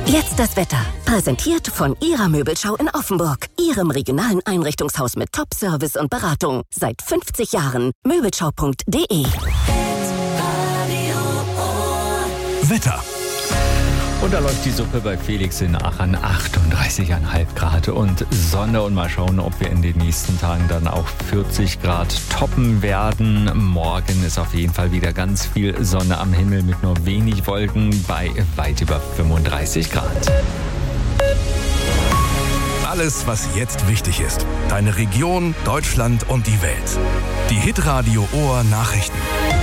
Jetzt das Wetter. Präsentiert von Ihrer Möbelschau in Offenburg. Ihrem regionalen Einrichtungshaus mit Top-Service und Beratung. Seit 50 Jahren. Möbelschau.de. Wetter. Und da läuft die Suppe bei Felix in Aachen, 38,5 Grad und Sonne. Und mal schauen, ob wir in den nächsten Tagen dann auch 40 Grad toppen werden. Morgen ist auf jeden Fall wieder ganz viel Sonne am Himmel mit nur wenig Wolken bei weit über 35 Grad. Alles, was jetzt wichtig ist. Deine Region, Deutschland und die Welt. Die Hitradio Ohr Nachrichten.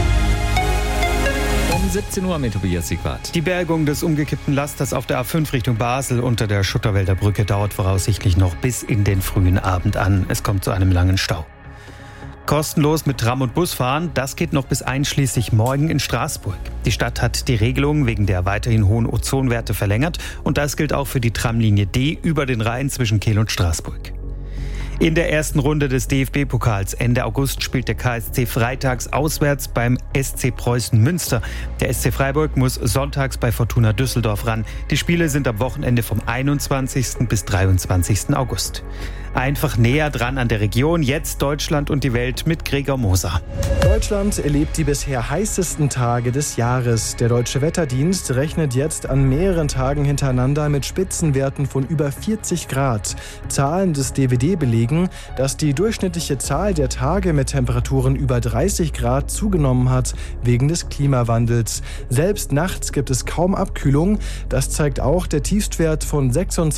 Um 17 Uhr mit Tobias Siegwart. Die Bergung des umgekippten Lasters auf der A5 Richtung Basel unter der Schutterwälder Brücke dauert voraussichtlich noch bis in den frühen Abend an. Es kommt zu einem langen Stau. Kostenlos mit Tram und Bus fahren, das geht noch bis einschließlich morgen in Straßburg. Die Stadt hat die Regelung wegen der weiterhin hohen Ozonwerte verlängert und das gilt auch für die Tramlinie D über den Rhein zwischen Kehl und Straßburg. In der ersten Runde des DFB-Pokals Ende August spielt der KSC freitags auswärts beim SC Preußen Münster. Der SC Freiburg muss sonntags bei Fortuna Düsseldorf ran. Die Spiele sind am Wochenende vom 21. bis 23. August. Einfach näher dran an der Region, jetzt Deutschland und die Welt mit Gregor Moser. Deutschland erlebt die bisher heißesten Tage des Jahres. Der Deutsche Wetterdienst rechnet jetzt an mehreren Tagen hintereinander mit Spitzenwerten von über 40 Grad. Zahlen des DWD belegen, dass die durchschnittliche Zahl der Tage mit Temperaturen über 30 Grad zugenommen hat, wegen des Klimawandels. Selbst nachts gibt es kaum Abkühlung. Das zeigt auch der Tiefstwert von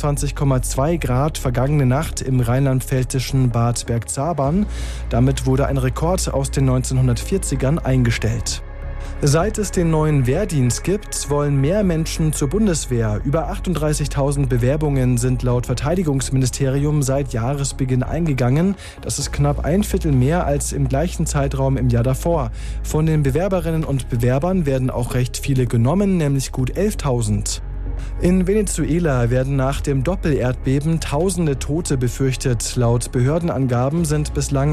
26,2 Grad vergangene Nacht im rheinland-pfälzischen Bad Bergzabern. Damit wurde ein Rekord aus den 1940ern eingestellt. Seit es den neuen Wehrdienst gibt, wollen mehr Menschen zur Bundeswehr. Über 38.000 Bewerbungen sind laut Verteidigungsministerium seit Jahresbeginn eingegangen. Das ist knapp ein Viertel mehr als im gleichen Zeitraum im Jahr davor. Von den Bewerberinnen und Bewerbern werden auch recht viele genommen, nämlich gut 11.000. In Venezuela werden nach dem Doppelerdbeben tausende Tote befürchtet. Laut Behördenangaben sind bislang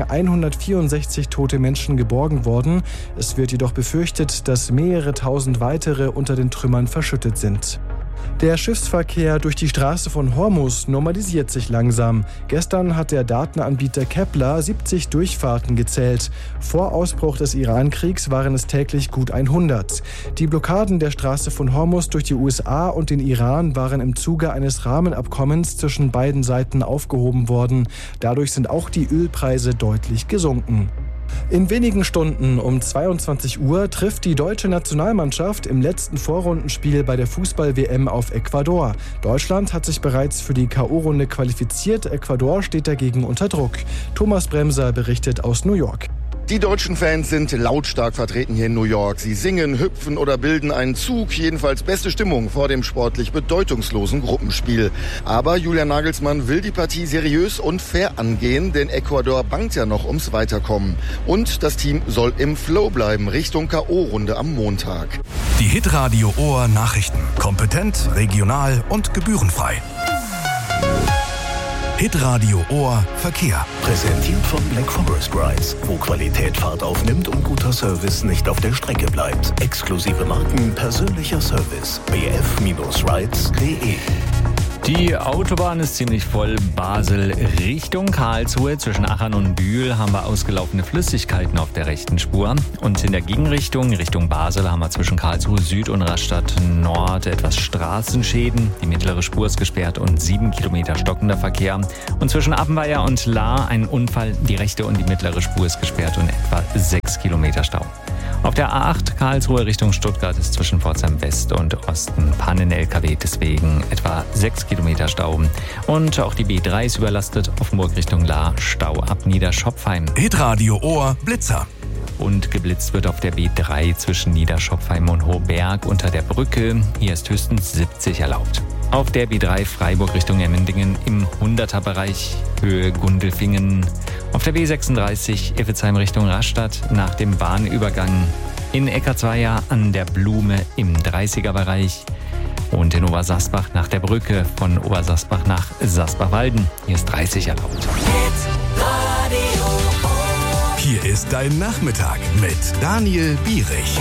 164 tote Menschen geborgen worden. Es wird jedoch befürchtet, dass mehrere tausend weitere unter den Trümmern verschüttet sind. Der Schiffsverkehr durch die Straße von Hormuz normalisiert sich langsam. Gestern hat der Datenanbieter Kepler 70 Durchfahrten gezählt. Vor Ausbruch des Iran-Kriegs waren es täglich gut 100. Die Blockaden der Straße von Hormuz durch die USA und den Iran waren im Zuge eines Rahmenabkommens zwischen beiden Seiten aufgehoben worden. Dadurch sind auch die Ölpreise deutlich gesunken. In wenigen Stunden um 22 Uhr trifft die deutsche Nationalmannschaft im letzten Vorrundenspiel bei der Fußball-WM auf Ecuador. Deutschland hat sich bereits für die K.O.-Runde qualifiziert. Ecuador steht dagegen unter Druck. Thomas Bremser berichtet aus New York. Die deutschen Fans sind lautstark vertreten hier in New York. Sie singen, hüpfen oder bilden einen Zug. Jedenfalls beste Stimmung vor dem sportlich bedeutungslosen Gruppenspiel. Aber Julian Nagelsmann will die Partie seriös und fair angehen, denn Ecuador bangt ja noch ums Weiterkommen. Und das Team soll im Flow bleiben, Richtung K.O.-Runde am Montag. Die Hitradio Ohr Nachrichten. Kompetent, regional und gebührenfrei. Hitradio Ohr Verkehr. Präsentiert von Black Forest Rides, wo Qualität Fahrt aufnimmt und guter Service nicht auf der Strecke bleibt. Exklusive Marken, persönlicher Service. bf-rides.de. Die Autobahn ist ziemlich voll. Basel Richtung Karlsruhe. Zwischen Aachen und Bühl haben wir ausgelaufene Flüssigkeiten auf der rechten Spur. Und in der Gegenrichtung, Richtung Basel, haben wir zwischen Karlsruhe Süd und Rastatt Nord etwas Straßenschäden. Die mittlere Spur ist gesperrt und 7 Kilometer stockender Verkehr. Und zwischen Appenweier und Lahr ein Unfall. Die rechte und die mittlere Spur ist gesperrt und etwa 6 Kilometer Stau. Auf der A8 Karlsruhe Richtung Stuttgart ist zwischen Pforzheim West und Osten Pannen-LKW, deswegen etwa 6 Kilometer Stau. Und auch die B3 ist überlastet, Offenburg Richtung Lahr, Stau ab Niederschopfheim. Hitradio Ohr Blitzer. Und geblitzt wird auf der B3 zwischen Niederschopfheim und Hohberg unter der Brücke. Hier ist höchstens 70 erlaubt. Auf der B3 Freiburg Richtung Emmendingen im 100er-Bereich, Höhe Gundelfingen. Auf der B36 Iffezheim Richtung Rastatt nach dem Bahnübergang. In Eckartsweier an der Blume im 30er-Bereich. Und in Obersasbach nach der Brücke von Obersasbach nach Sasbachwalden. Hier ist 30 erlaubt. Hier ist dein Nachmittag mit Daniel Bierich.